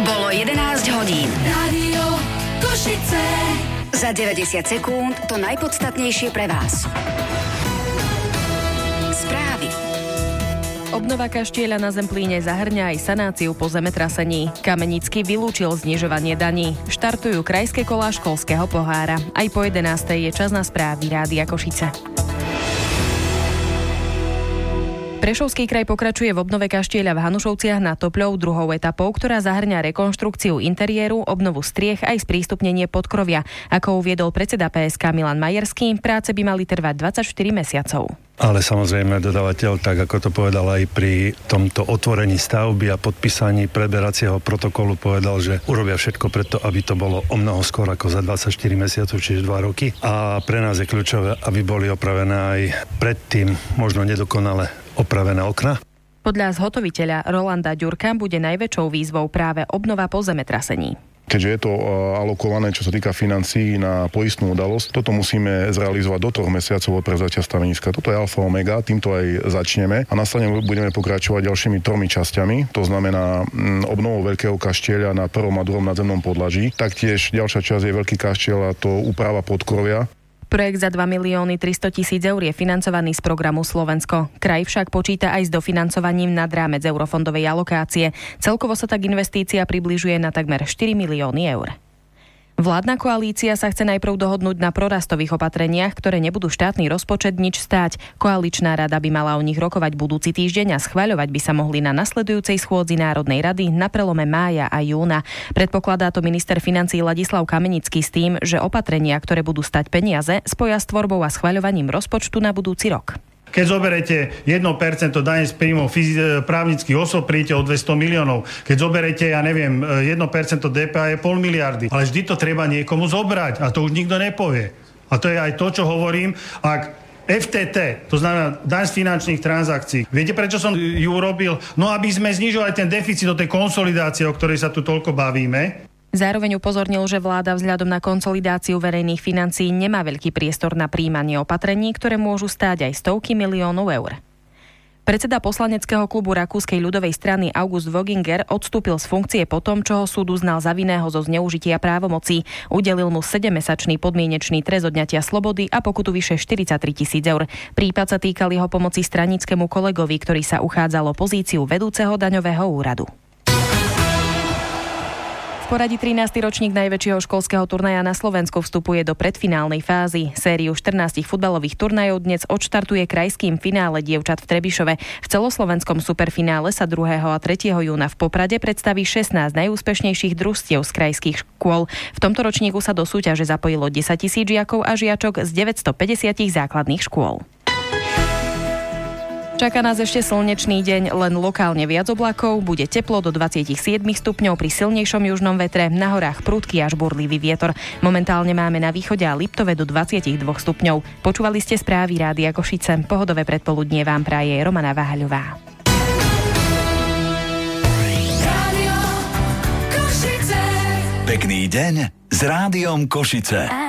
Bolo 11 hodín. Rádio Košice. Za 90 sekúnd to najpodstatnejšie pre vás. Správy. Obnova kaštieľa na Zemplíne zahrňa aj sanáciu po zemetrasení. Kamenický vylúčil znižovanie daní. Štartujú krajské kolá školského pohára. Aj po 11. je čas na správy Rádia Košice. Prešovský kraj pokračuje v obnove kaštieľa v Hanušovciach nad Topľou druhou etapou, ktorá zahrňa rekonštrukciu interiéru, obnovu striech aj sprístupnenie podkrovia. Ako uviedol predseda PSK Milan Majerský, práce by mali trvať 24 mesiacov. Ale samozrejme dodávateľ, tak ako to povedal aj pri tomto otvorení stavby a podpísaní preberacieho protokolu, povedal, že urobia všetko preto, aby to bolo omnoho skôr ako za 24 mesiacov, čiže 2 roky. A pre nás je kľúčové, aby boli opravené aj predtým možno nedokonale opravené okna. Podľa zhotoviteľa Rolanda Ďurka bude najväčšou výzvou práve obnova po zemetrasení. Keďže je to alokované, čo sa týka financií na poistnú udalosť, toto musíme zrealizovať do 3 mesiacov od prevzatia staveniska. Toto je alfa omega, týmto aj začneme a následne budeme pokračovať ďalšími 3 časťami. To znamená obnovou veľkého kaštieľa na prvom a druhom nadzemnom podlaží. Taktiež ďalšia časť je veľký kaštieľ a to úprava podkrovia. Projekt za 2 300 000 eur je financovaný z programu Slovensko. Kraj však počíta aj s dofinancovaním nad rámec eurofondovej alokácie. Celkovo sa tak investícia približuje na takmer 4 milióny eur. Vládna koalícia sa chce najprv dohodnúť na prorastových opatreniach, ktoré nebudú štátny rozpočet nič stáť. Koaličná rada by mala o nich rokovať budúci týždeň a schvaľovať by sa mohli na nasledujúcej schôdzi Národnej rady na prelome mája a júna. Predpokladá to minister financií Ladislav Kamenický s tým, že opatrenia, ktoré budú stať peniaze, spoja s tvorbou a schvaľovaním rozpočtu na budúci rok. Keď zoberete 1% dane z príjmov právnických osôb, príjete o 200 miliónov. Keď zoberete, 1% DPH je 0,5 miliardy. Ale vždy to treba niekomu zobrať a to už nikto nepovie. A to je aj to, čo hovorím, ak FTT, to znamená daň z finančných transakcií. Viete, prečo som ju urobil? No, aby sme znižovali ten deficit do tej konsolidácie, o ktorej sa tu toľko bavíme. Zároveň upozornil, že vláda vzhľadom na konsolidáciu verejných financií nemá veľký priestor na prijímanie opatrení, ktoré môžu stáť aj stovky miliónov eur. Predseda poslaneckého klubu Rakúskej ľudovej strany August Voginger odstúpil z funkcie po tom, čo ho súd uznal za vinného zo zneužitia právomocí. Udelil mu 7-mesačný podmienečný trest odňatia slobody a pokutu vyše 43 000 eur. Prípad sa týkal jeho pomoci stranickému kolegovi, ktorý sa uchádzal o pozíciu vedúceho daňového úradu. V poradí 13. ročník najväčšieho školského turnaja na Slovensku vstupuje do predfinálnej fázy. Sériu 14 futbalových turnajov dnes odštartuje krajským finále dievčat v Trebišove. V celoslovenskom superfinále sa 2. a 3. júna v Poprade predstaví 16 najúspešnejších družstiev z krajských škôl. V tomto ročníku sa do súťaže zapojilo 10 000 žiakov a žiačok z 950 základných škôl. Čaká nás ešte slnečný deň, len lokálne viac oblakov, bude teplo do 27 stupňov pri silnejšom južnom vetre, na horách prudký až burlivý vietor. Momentálne máme na východe a Liptove do 22 stupňov. Počúvali ste správy Rádia Košice. Pohodové predpoludnie vám praje Romana Váhaľová. Pekný deň s Rádiom Košice.